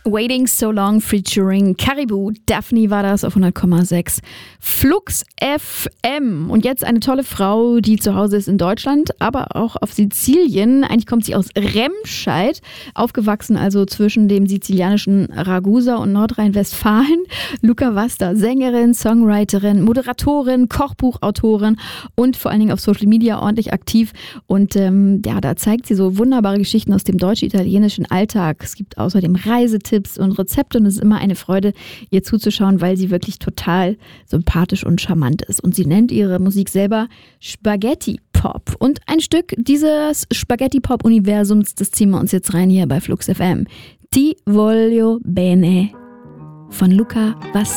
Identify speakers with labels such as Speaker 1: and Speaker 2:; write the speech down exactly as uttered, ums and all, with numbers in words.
Speaker 1: Waiting So Long featuring Caribou. Daphne war das auf hundert Komma sechs Flux F M. Und jetzt eine tolle Frau, die zu Hause ist in Deutschland, aber auch auf Sizilien. Eigentlich kommt sie aus Remscheid, aufgewachsen also zwischen dem sizilianischen Ragusa und Nordrhein-Westfalen. Luca Vasta, Sängerin, Songwriterin, Moderatorin, Kochbuchautorin und vor allen Dingen auf Social Media ordentlich aktiv. Und ähm, ja, da zeigt sie so wunderbare Geschichten aus dem deutsch-italienischen Alltag. Es gibt außerdem Reisetipps und Rezepte und es ist immer eine Freude, ihr zuzuschauen, weil sie wirklich total sympathisch und charmant ist. Und sie nennt ihre Musik selber Spaghetti Pop. Und ein Stück dieses Spaghetti Pop Universums, das ziehen wir uns jetzt rein hier bei Flux F M. Ti voglio bene von Luca Vasta.